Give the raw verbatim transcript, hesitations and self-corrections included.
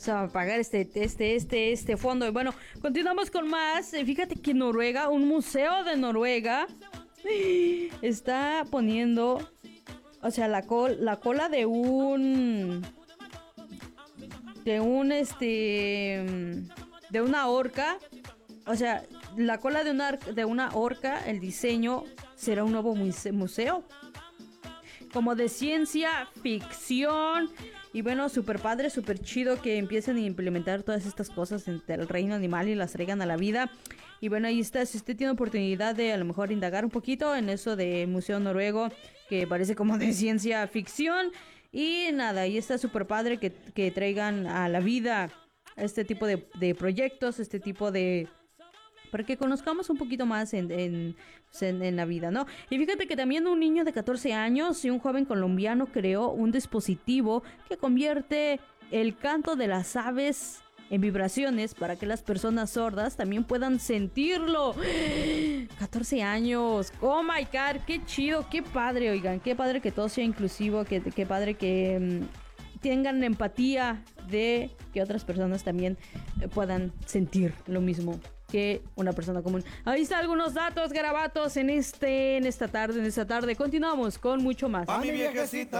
sea, pagar este, este, este, este fondo. Y bueno, continuamos con más. Fíjate que Noruega, un museo de Noruega, está poniendo, o sea, la, col, la cola de un, de un, este, de una orca. O sea, la cola de una, de una orca, el diseño será un nuevo museo. Como de ciencia ficción. Y bueno, súper padre, súper chido que empiecen a implementar todas estas cosas entre el reino animal y las traigan a la vida. Y bueno, ahí está, si usted tiene oportunidad de a lo mejor indagar un poquito en eso de Museo Noruego, que parece como de ciencia ficción. Y nada, ahí está súper padre que, que traigan a la vida este tipo de, de proyectos, este tipo de... para que conozcamos un poquito más en, en, en, en la vida, ¿no? Y fíjate que también un niño de catorce años y un joven colombiano creó un dispositivo que convierte el canto de las aves en vibraciones para que las personas sordas también puedan sentirlo. catorce años, oh my god, qué chido, qué padre, oigan, qué padre que todo sea inclusivo, que, qué padre que mmm, tengan empatía de que otras personas también puedan sentir lo mismo que una persona común. Ahí están algunos datos, garabatos en este, en esta tarde, en esta tarde. Continuamos con mucho más. A mi viejecita